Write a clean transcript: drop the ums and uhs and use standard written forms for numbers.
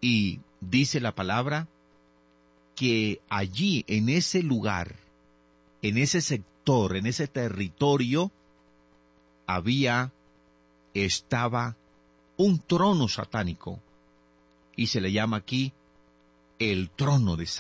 Y dice la palabra que allí, en ese lugar, en ese sector, en ese territorio, estaba un trono satánico, y se le llama aquí el trono de